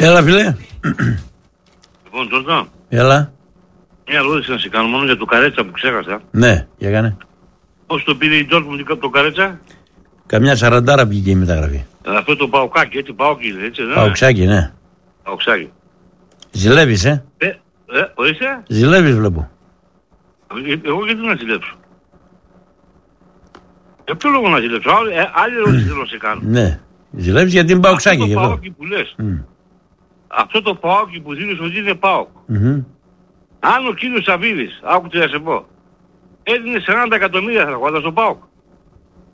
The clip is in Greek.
Έλα, φίλε. Λοιπόν, Τζόρτζα. Έλα. Μια ερώτηση να σε κάνω μόνο για το Καρέτσα που ξέχασα. Ναι, για κάνε. Πώς το πήρε η Ντόρτμουντ το Καρέτσα? Καμιά 40 βγήκε η μεταγραφή. Αυτό το Παοκάκι, έτσι, Παοκί είναι, έτσι, δεν Παοξάκι, ναι. Παοξάκι. Ζηλεύεις, Ορίστε. Ζηλεύεις, βλέπω. Εγώ γιατί να ζηλέψω? Για ποιο λόγο να ζηλέψω? Άλλη ερώτηση θέλω να σε κάνω. Ναι. Ζηλεύεις γιατί είναι Παοξάκι. Αυτό το Παοκί που λες. Αυτό το Παοκί που δίνεις ότι είναι Παοκ. Αν ο κύριος Σαββίδης, άκουτε να σε πω, έδινε 40 εκατομμύρια θα χωρά στο ΠΑΟΚ.